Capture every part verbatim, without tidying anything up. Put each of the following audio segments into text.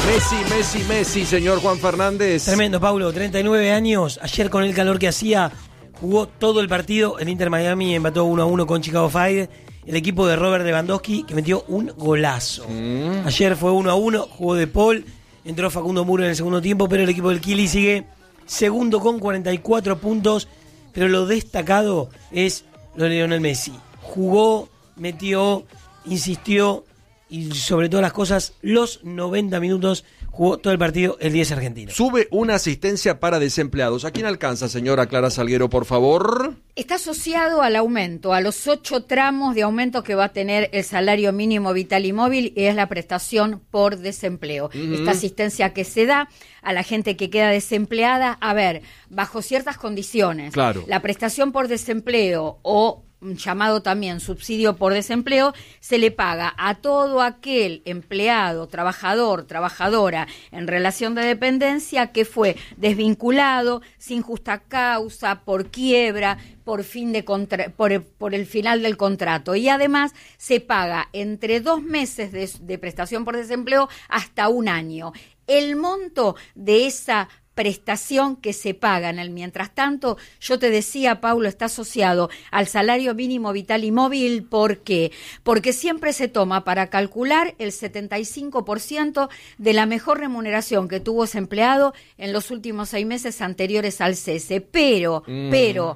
Messi, Messi, Messi, señor Juan Fernández. Tremendo, Paulo, treinta y nueve años. Ayer con el calor que hacía, jugó todo el partido. El Inter Miami empató uno a uno con Chicago Fire. El equipo de Robert Lewandowski, que metió un golazo. Mm. Ayer fue uno a uno, jugó De Paul. Entró Facundo Muro en el segundo tiempo, pero el equipo del Kili sigue segundo con cuarenta y cuatro puntos. Pero lo destacado es lo de Lionel Messi. Jugó, metió, insistió y sobre todas las cosas, los noventa minutos jugó todo el partido el diez argentino. Sube una asistencia para desempleados. ¿A quién alcanza, señora Clara Salguero, por favor? Está asociado al aumento, a los ocho tramos de aumento que va a tener el salario mínimo vital y móvil, y es la prestación por desempleo. Uh-huh. Esta asistencia que se da a la gente que queda desempleada, a ver, bajo ciertas condiciones. Claro. La prestación por desempleo o llamado también subsidio por desempleo, se le paga a todo aquel empleado, trabajador, trabajadora en relación de dependencia que fue desvinculado sin justa causa, por quiebra, por fin de contra- por, por el final del contrato, y además se paga entre dos meses de, de prestación por desempleo hasta un año. El monto de esa prestación que se paga en el mientras tanto, yo te decía, Paulo, está asociado al salario mínimo vital y móvil. ¿Por qué? Porque siempre se toma para calcular el setenta y cinco por ciento de la mejor remuneración que tuvo ese empleado en los últimos seis meses anteriores al cese. Pero, mm. pero...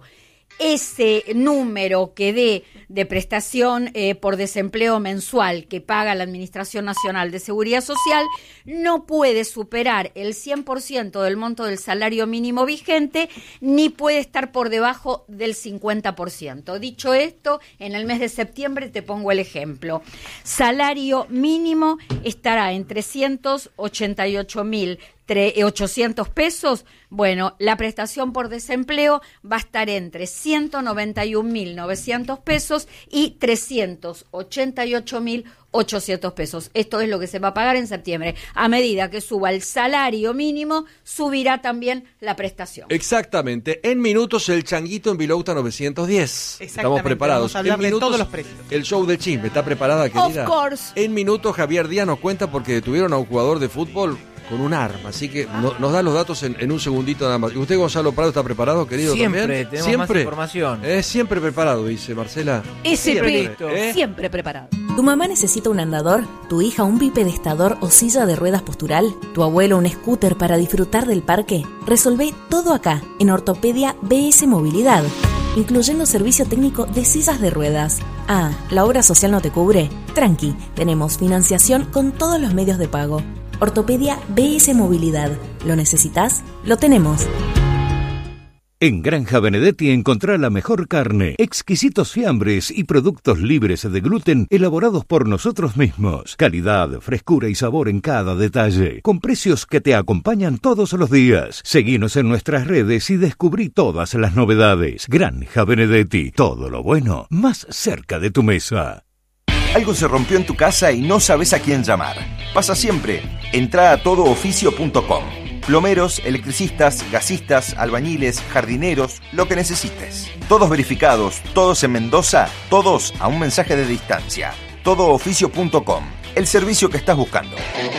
ese número que dé de prestación eh, por desempleo mensual que paga la Administración Nacional de Seguridad Social no puede superar el cien por ciento del monto del salario mínimo vigente, ni puede estar por debajo del cincuenta por ciento. Dicho esto, en el mes de septiembre te pongo el ejemplo. Salario mínimo estará en trescientos ochenta y ocho mil ochocientos pesos. Bueno, la prestación por desempleo va a estar entre ciento noventa y un mil novecientos pesos y trescientos ochenta y ocho mil ochocientos pesos. Esto es lo que se va a pagar en septiembre. A medida que suba el salario mínimo, subirá también la prestación. Exactamente. En minutos, el changuito en Vilouta novecientos diez. Estamos preparados. Vamos a hablar en minutos, de todos los precios. El show del chisme. ¿Está preparada, querida? Of course. En minutos, Javier Díaz nos cuenta porque detuvieron a un jugador de fútbol con un arma, así que no, nos da los datos en, en un segundito nada más. ¿Y usted, Gonzalo Prado, está preparado, querido? Siempre, también? tenemos ¿Siempre? más información. Eh, siempre preparado, dice Marcela. Siempre, ¿Eh? siempre preparado. ¿Tu mamá necesita un andador? ¿Tu hija un bipedestador o silla de ruedas postural? ¿Tu abuelo un scooter para disfrutar del parque? Resolvé todo acá, en Ortopedia B S Movilidad, incluyendo servicio técnico de sillas de ruedas. Ah, ¿la obra social no te cubre? Tranqui, tenemos financiación con todos los medios de pago. Ortopedia B S Movilidad. ¿Lo necesitas? Lo tenemos. En Granja Benedetti encontrá la mejor carne, exquisitos fiambres y productos libres de gluten elaborados por nosotros mismos. Calidad, frescura y sabor en cada detalle, con precios que te acompañan todos los días. Seguinos en nuestras redes y descubrí todas las novedades. Granja Benedetti, todo lo bueno más cerca de tu mesa. Algo se rompió en tu casa y no sabes a quién llamar. Pasa siempre. Entrá a todo oficio punto com. Plomeros, electricistas, gasistas, albañiles, jardineros, lo que necesites. Todos verificados, todos en Mendoza, todos a un mensaje de distancia. todo oficio punto com. El servicio que estás buscando.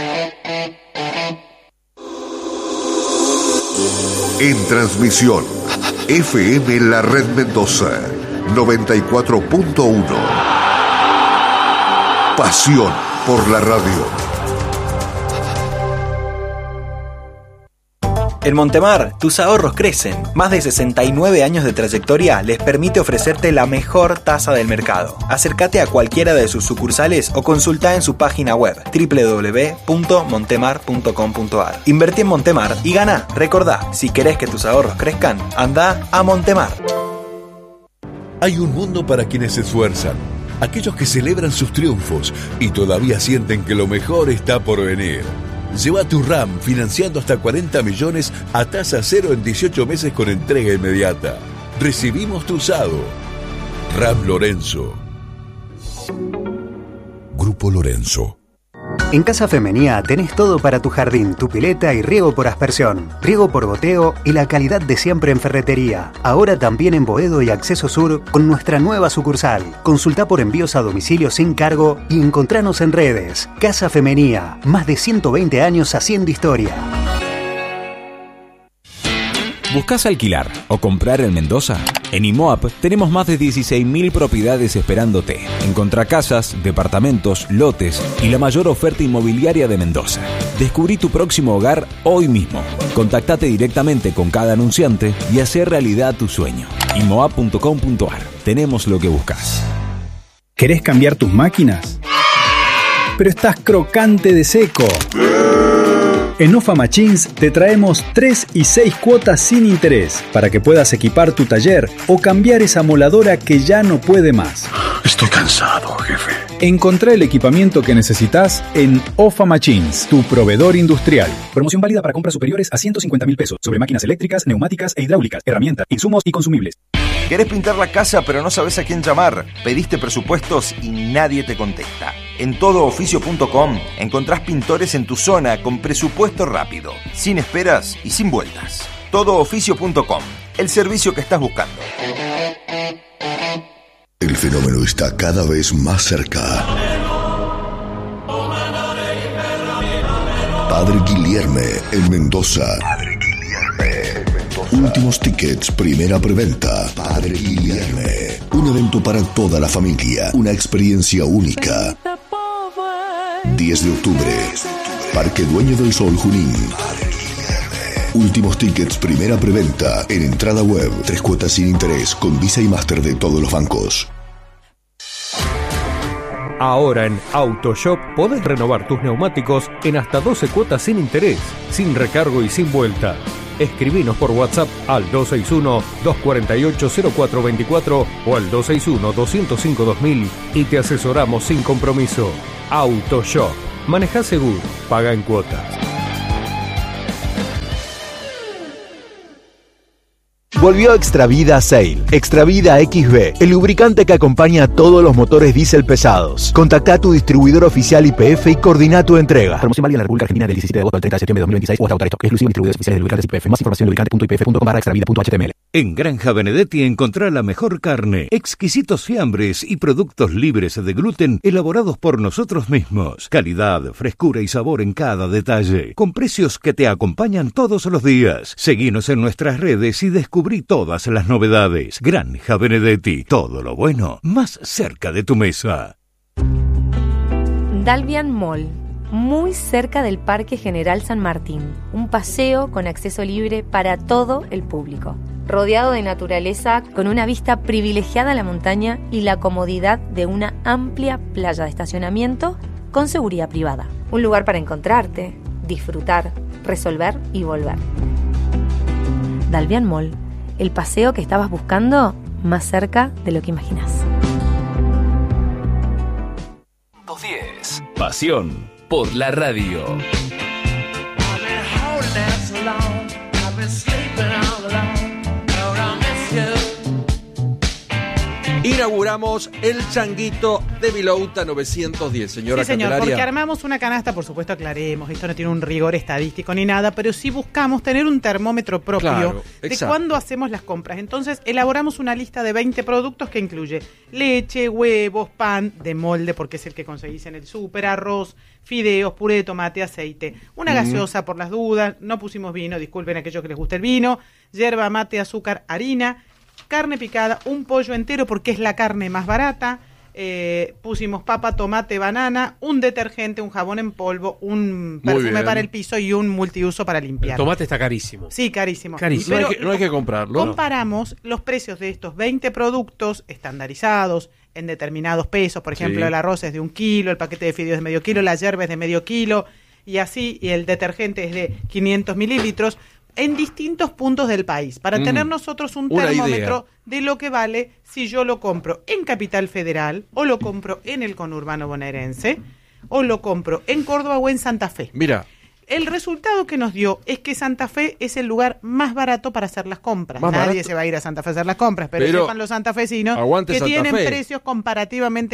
En transmisión, F M La Red Mendoza, noventa y cuatro punto uno. Pasión por la radio. En Montemar, tus ahorros crecen. Más de sesenta y nueve años de trayectoria les permite ofrecerte la mejor tasa del mercado. Acércate a cualquiera de sus sucursales o consulta en su página web doble u doble u doble u punto montemar punto com punto a r. Invertí en Montemar y gana. Recordá, si querés que tus ahorros crezcan, anda a Montemar. Hay un mundo para quienes se esfuerzan, aquellos que celebran sus triunfos y todavía sienten que lo mejor está por venir. Lleva tu RAM financiando hasta cuarenta millones a tasa cero en dieciocho meses con entrega inmediata. Recibimos tu usado. RAM Lorenzo. Grupo Lorenzo. En Casa Femenía tenés todo para tu jardín, tu pileta y riego por aspersión, riego por goteo y la calidad de siempre en ferretería. Ahora también en Boedo y Acceso Sur con nuestra nueva sucursal. Consultá por envíos a domicilio sin cargo y encontranos en redes. Casa Femenía, más de ciento veinte años haciendo historia. ¿Buscás alquilar o comprar en Mendoza? En IMOAP tenemos más de dieciséis mil propiedades esperándote. Encontrá casas, departamentos, lotes y la mayor oferta inmobiliaria de Mendoza. Descubrí tu próximo hogar hoy mismo. Contactate directamente con cada anunciante y hacé realidad tu sueño. imoap punto com punto ar. Tenemos lo que buscas. ¿Querés cambiar tus máquinas? Pero estás crocante de seco. En Ofa Machines te traemos tres y seis cuotas sin interés para que puedas equipar tu taller o cambiar esa moladora que ya no puede más. Estoy cansado, jefe. Encontrá el equipamiento que necesitas en Ofa Machines, tu proveedor industrial. Promoción válida para compras superiores a ciento cincuenta mil pesos sobre máquinas eléctricas, neumáticas e hidráulicas, herramientas, insumos y consumibles. ¿Querés pintar la casa pero no sabes a quién llamar? Pediste presupuestos y nadie te contesta. En todo oficio punto com encontrás pintores en tu zona con presupuesto rápido, sin esperas y sin vueltas. todo oficio punto com, el servicio que estás buscando. El fenómeno está cada vez más cerca. Padre Guilherme en Mendoza. Padre Guilherme en Mendoza. Últimos tickets, primera preventa. Padre Guilherme. Un evento para toda la familia. Una experiencia única. diez de octubre. Parque Dueño del Sol, Junín. Últimos tickets, primera preventa. En entrada web. Tres cuotas sin interés. Con Visa y Master de todos los bancos. Ahora en AutoShop podés renovar tus neumáticos en hasta doce cuotas sin interés, sin recargo y sin vuelta. Escribinos por WhatsApp al dos seis uno, dos cuatro ocho, cero cuatro dos cuatro o al dos seis uno, dos cero cinco, dos mil y te asesoramos sin compromiso. AutoShop. Manejá seguro, paga en cuotas. Volvió Extravida Sail. Extravida X B, el lubricante que acompaña a todos los motores diésel pesados. Contacta a tu distribuidor oficial Y P F y coordina tu entrega. Promoción válida en la República Argentina del diecisiete de agosto al treinta de septiembre de dos mil veintiséis o hasta agotar esto. Exclusivo distribuidores oficiales de lubricantes Y P F. Más información en lubricante punto i p f punto com barra extravida punto h t m l. En Granja Benedetti encontrá la mejor carne, exquisitos fiambres y productos libres de gluten elaborados por nosotros mismos. Calidad, frescura y sabor en cada detalle, con precios que te acompañan todos los días. Seguinos en nuestras redes y descubrí todas las novedades. Granja Benedetti, todo lo bueno más cerca de tu mesa. Dalvian Mall, muy cerca del Parque General San Martín. Un paseo con acceso libre para todo el público. Rodeado de naturaleza, con una vista privilegiada a la montaña y la comodidad de una amplia playa de estacionamiento con seguridad privada. Un lugar para encontrarte, disfrutar, resolver y volver. Dalvian Mall, el paseo que estabas buscando más cerca de lo que imaginas. dos diez. Pasión por la radio. Inauguramos el changuito de Vilouta novecientos diez, señora Sí, señor, Candelaria. porque armamos una canasta, por supuesto, aclaremos, esto no tiene un rigor estadístico ni nada, pero sí buscamos tener un termómetro propio Claro, de exacto. cuándo hacemos las compras. Entonces, elaboramos una lista de veinte productos que incluye leche, huevos, pan de molde, porque es el que conseguís en el súper, arroz, fideos, puré de tomate, aceite, una Mm. gaseosa por las dudas, no pusimos vino, disculpen a aquellos que les guste el vino, yerba mate, azúcar, harina, carne picada, un pollo entero porque es la carne más barata, eh, pusimos papa, tomate, banana, un detergente, un jabón en polvo, un perfume bien. para el piso y un multiuso para limpiar. El tomate está carísimo. Sí, carísimo. Carísimo. No hay, Pero que, no hay que comprarlo. comparamos los precios de estos veinte productos estandarizados en determinados pesos. Por ejemplo, Sí. el arroz es de un kilo, el paquete de fideos es de medio kilo, la yerba es de medio kilo y así, y el detergente es de quinientos mililitros en distintos puntos del país, para Mm. tener nosotros un Una termómetro de lo que vale si yo lo compro en Capital Federal o lo compro en el conurbano bonaerense o lo compro en Córdoba o en Santa Fe. Mira, El resultado que nos dio es que Santa Fe es el lugar más barato para hacer las compras. Más Nadie barato. se va a ir a Santa Fe a hacer las compras, pero, Pero sepan los santafesinos aguante que Santa tienen Fe. precios comparativamente